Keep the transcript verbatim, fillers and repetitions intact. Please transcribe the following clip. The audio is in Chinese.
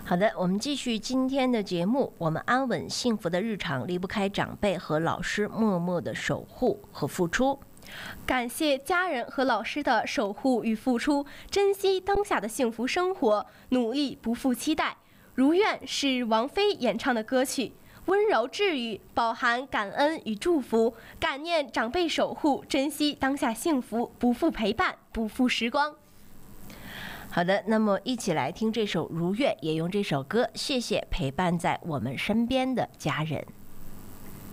好的，我们继续今天的节目。我们安稳幸福的日常离不开长辈和老师默默的守护和付出。 感谢家人和老师的守护与付出，珍惜当下的幸福生活，努力不负期待。如愿是王菲演唱的歌曲，温柔治愈，饱含感恩与祝福，感念长辈守护，珍惜当下幸福，不负陪伴，不负时光。 好的，那么一起来听这首《如愿》，也用这首歌谢谢陪伴在我们身边的家人。